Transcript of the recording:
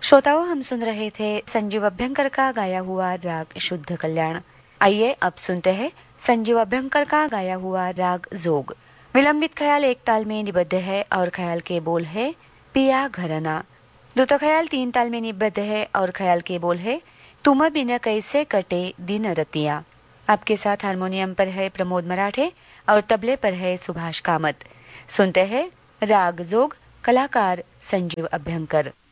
श्रोताओं, हम सुन रहे थे संजीव अभ्यंकर का गाया हुआ राग शुद्ध कल्याण। आइए अब सुनते हैं संजीव अभ्यंकर का गाया हुआ राग जोग। विलंबित ख्याल एक ताल में निबद्ध है और ख्याल के बोल है पिया घरना। द्रुत ख्याल 3 ताल में निबद्ध है और ख्याल के बोल है तुम बिन कैसे कटे दिन रतिया। आपके साथ हारमोनियम पर है प्रमोद मराठे और तबले पर है सुभाष कामत। सुनते हैं राग जोग, कलाकार संजीव अभ्यंकर।